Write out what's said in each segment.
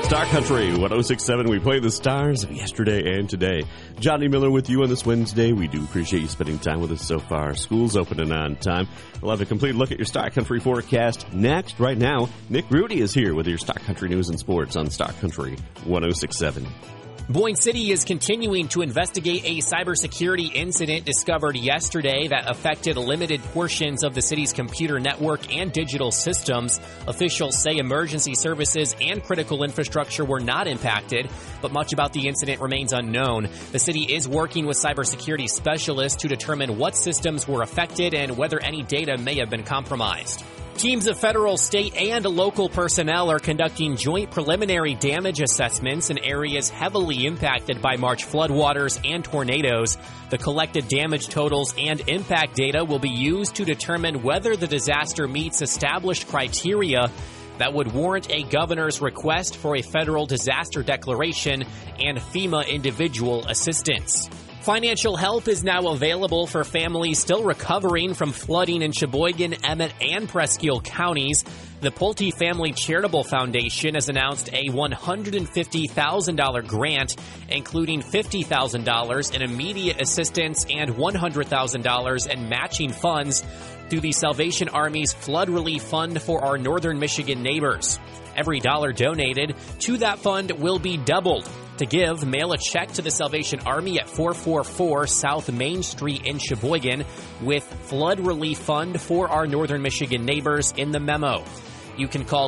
Star Country 106.7. We play the stars of yesterday and today. Johnny Miller with you on this Wednesday. We do appreciate you spending time with us so far. School's open and on time. We'll have a complete look at your Star Country forecast next. Right now, Nick Rudy is here with your Star Country news and sports on Star Country 106.7. Boyne City is continuing to investigate a cybersecurity incident discovered yesterday that affected limited portions of the city's computer network and digital systems. Officials say emergency services and critical infrastructure were not impacted, but much about the incident remains unknown. The city is working with cybersecurity specialists to determine what systems were affected and whether any data may have been compromised. Teams of federal, state, and local personnel are conducting joint preliminary damage assessments in areas heavily impacted by March floodwaters and tornadoes. The collected damage totals and impact data will be used to determine whether the disaster meets established criteria that would warrant a governor's request for a federal disaster declaration and FEMA individual assistance. Financial help is now available for families still recovering from flooding in Sheboygan, Emmett, and Presque Isle counties. The Pulte Family Charitable Foundation has announced a $150,000 grant, including $50,000 in immediate assistance and $100,000 in matching funds through the Salvation Army's Flood Relief Fund for our northern Michigan neighbors. Every dollar donated to that fund will be doubled. To give, mail a check to the Salvation Army at 444 South Main Street in Sheboygan with Flood Relief Fund for our northern Michigan neighbors in the memo. You can call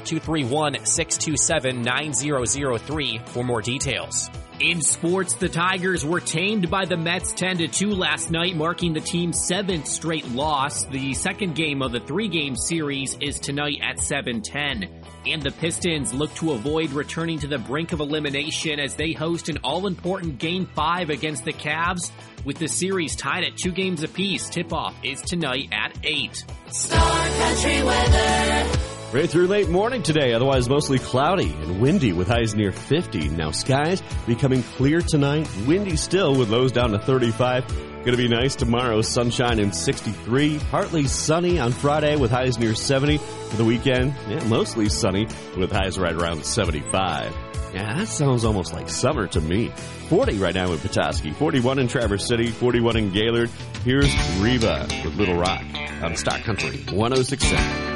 231-627-9003 for more details. In sports, the Tigers were tamed by the Mets 10-2 last night, marking the team's 7th straight loss. The second game of the 3-game series is tonight at 7:10. And the Pistons look to avoid returning to the brink of elimination as they host an all-important Game 5 against the Cavs, with the series tied at 2 games apiece. Tip-off is tonight at 8. Star Country weather. Right through late morning today, otherwise mostly cloudy and windy with highs near 50. Now skies becoming clear tonight, windy still with lows down to 35. Going to be nice tomorrow, sunshine and 63. Partly sunny on Friday with highs near 70. For the weekend, mostly sunny with highs right around 75. Yeah, that sounds almost like summer to me. 40 right now in Petoskey, 41 in Traverse City, 41 in Gaylord. Here's Reba with Little Rock on Star Country 106.7.